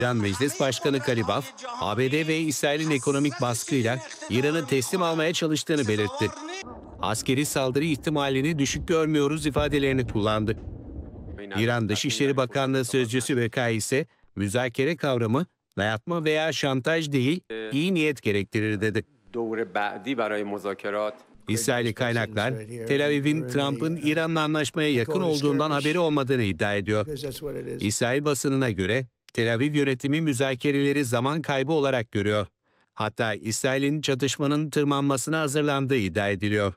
İran Meclis Başkanı Garibaf, ABD ve İsrail'in ekonomik baskıyla İran'ı teslim almaya çalıştığını belirtti. Askeri saldırı ihtimalini düşük görmüyoruz ifadelerini kullandı. İran Dışişleri Bakanlığı Sözcüsü Vekai ise müzakere kavramı dayatma veya şantaj değil, iyi niyet gerektirir dedi. İsraili kaynaklar, Tel Aviv'in Trump'ın İran'la anlaşmaya yakın olduğundan haberi olmadığını iddia ediyor. İsrail basınına göre Tel Aviv yönetimi müzakereleri zaman kaybı olarak görüyor. Hatta İsrail'in çatışmanın tırmanmasına hazırlandığı iddia ediliyor.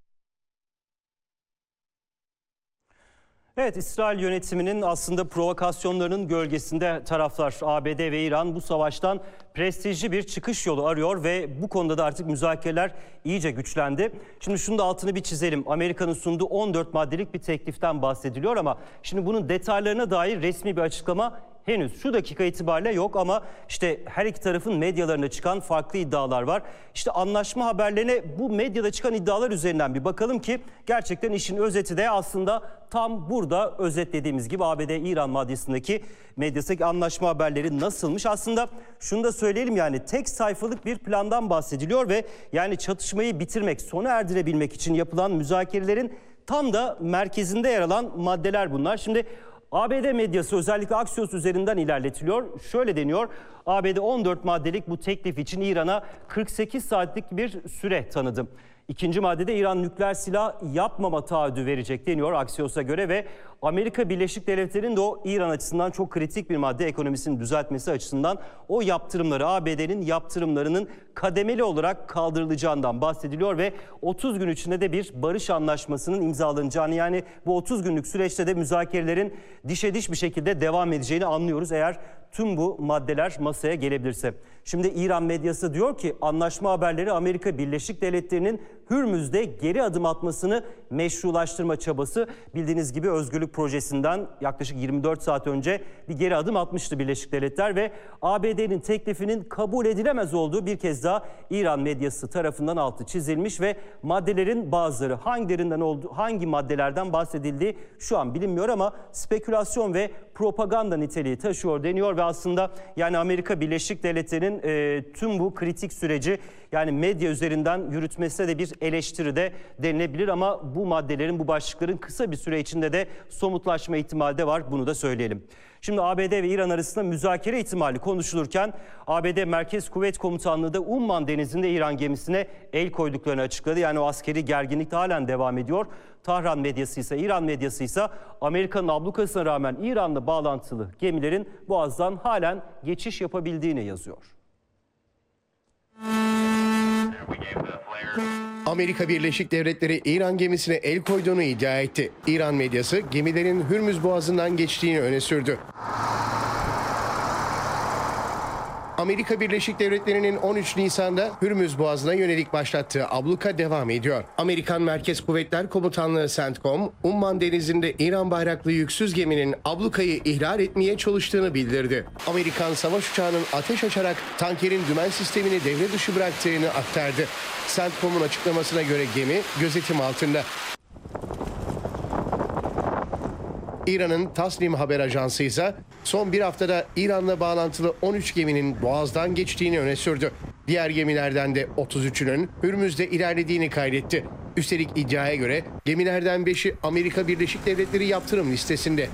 Evet, İsrail yönetiminin aslında provokasyonlarının gölgesinde taraflar ABD ve İran bu savaştan prestijli bir çıkış yolu arıyor ve bu konuda da artık müzakereler iyice güçlendi. Şimdi şunu da altını bir çizelim. Amerika'nın sunduğu 14 maddelik bir tekliften bahsediliyor ama şimdi bunun detaylarına dair resmi bir açıklama henüz şu dakika itibariyle yok ama işte her iki tarafın medyalarına çıkan farklı iddialar var. İşte anlaşma haberlerine bu medyada çıkan iddialar üzerinden bir bakalım ki gerçekten işin özeti de aslında tam burada özetlediğimiz gibi ABD-İran medyasındaki anlaşma haberleri nasılmış? Aslında şunu da söyleyelim, yani tek sayfalık bir plandan bahsediliyor ve yani çatışmayı bitirmek, sona erdirebilmek için yapılan müzakerelerin tam da merkezinde yer alan maddeler bunlar. Şimdi ABD medyası özellikle Axios üzerinden ilerletiliyor. Şöyle deniyor: ABD 14 maddelik bu teklif için İran'a 48 saatlik bir süre tanıdı. İkinci maddede İran nükleer silah yapmama taahhüdü verecek deniyor Axios'a göre ve Amerika Birleşik Devletleri'nin de o İran açısından çok kritik bir madde, ekonomisini düzeltmesi açısından o yaptırımları, ABD'nin yaptırımlarının kademeli olarak kaldırılacağından bahsediliyor ve 30 gün içinde de bir barış anlaşmasının imzalanacağını, yani bu 30 günlük süreçte de müzakerelerin dişe diş bir şekilde devam edeceğini anlıyoruz eğer tüm bu maddeler masaya gelebilirse. Şimdi İran medyası diyor ki anlaşma haberleri Amerika Birleşik Devletleri'nin Hürmüz'de geri adım atmasını meşrulaştırma çabası. Bildiğiniz gibi Özgürlük Projesi'nden yaklaşık 24 saat önce bir geri adım atmıştı Birleşik Devletler ve ABD'nin teklifinin kabul edilemez olduğu bir kez daha İran medyası tarafından altı çizilmiş ve maddelerin bazıları hangi maddelerden bahsedildiği şu an bilinmiyor ama spekülasyon ve propaganda niteliği taşıyor deniyor ve aslında yani Amerika Birleşik Devletleri'nin tüm bu kritik süreci yani medya üzerinden yürütmesine de bir eleştiri de denilebilir ama bu maddelerin, bu başlıkların kısa bir süre içinde de somutlaşma ihtimali de var, bunu da söyleyelim. Şimdi ABD ve İran arasında müzakere ihtimali konuşulurken ABD Merkez Kuvvet Komutanlığı da Umman Denizi'nde İran gemisine el koyduklarını açıkladı. Yani o askeri gerginlik de halen devam ediyor. Tahran medyası ise, İran medyası ise Amerika'nın ablukasına rağmen İran'la bağlantılı gemilerin Boğaz'dan halen geçiş yapabildiğini yazıyor. Amerika Birleşik Devletleri İran gemisine el koyduğunu iddia etti. İran medyası gemilerin Hürmüz Boğazı'ndan geçtiğini öne sürdü. Amerika Birleşik Devletleri'nin 13 Nisan'da Hürmüz Boğazı'na yönelik başlattığı abluka devam ediyor. Amerikan Merkez Kuvvetler Komutanlığı CENTCOM, Umman Denizi'nde İran bayraklı yüksüz geminin ablukayı ihlal etmeye çalıştığını bildirdi. Amerikan savaş uçağının ateş açarak tankerin dümen sistemini devre dışı bıraktığını aktardı. CENTCOM'un açıklamasına göre gemi gözetim altında. İran'ın Tasnim haber ajansı ise son bir haftada İran'la bağlantılı 13 geminin Boğaz'dan geçtiğini öne sürdü. Diğer gemilerden de 33'ünün Hürmüz'de ilerlediğini kaydetti. Üstelik iddiaya göre gemilerden 5'i Amerika Birleşik Devletleri yaptırım listesinde.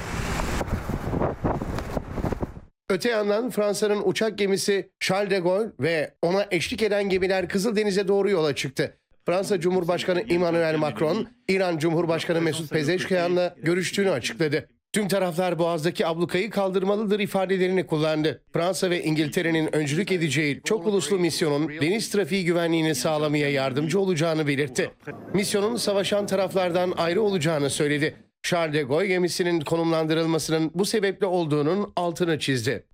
Öte yandan Fransa'nın uçak gemisi Charles de Gaulle ve ona eşlik eden gemiler Kızıldeniz'e doğru yola çıktı. Fransa Cumhurbaşkanı Emmanuel Macron, İran Cumhurbaşkanı Mesut Pezeshkian'la görüştüğünü açıkladı. Tüm taraflar Boğaz'daki ablukayı kaldırmalıdır ifadelerini kullandı. Fransa ve İngiltere'nin öncülük edeceği çok uluslu misyonun deniz trafiği güvenliğini sağlamaya yardımcı olacağını belirtti. Misyonun savaşan taraflardan ayrı olacağını söyledi. Charles de Gaulle gemisinin konumlandırılmasının bu sebeple olduğunun altını çizdi.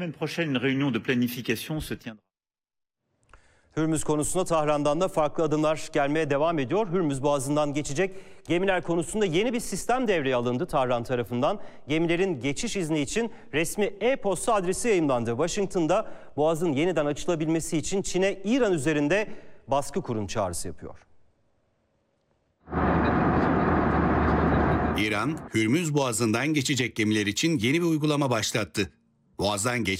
Hürmüz konusunda Tahran'dan da farklı adımlar gelmeye devam ediyor. Hürmüz Boğazı'ndan geçecek gemiler konusunda yeni bir sistem devreye alındı Tahran tarafından. Gemilerin geçiş izni için resmi e-posta adresi yayımlandı. Washington'da Boğaz'ın yeniden açılabilmesi için Çin'e İran üzerinde baskı kurun çağrısı yapıyor. İran, Hürmüz Boğazı'ndan geçecek gemiler için yeni bir uygulama başlattı. Boğaz'dan